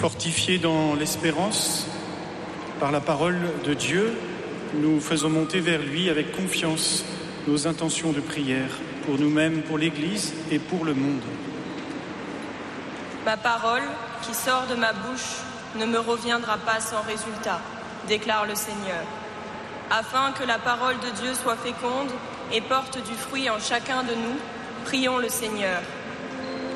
Fortifiés dans l'espérance, par la parole de Dieu, nous faisons monter vers lui avec confiance nos intentions de prière pour nous-mêmes, pour l'Église et pour le monde. Ma parole qui sort de ma bouche ne me reviendra pas sans résultat, déclare le Seigneur. Afin que la parole de Dieu soit féconde et porte du fruit en chacun de nous, prions le Seigneur.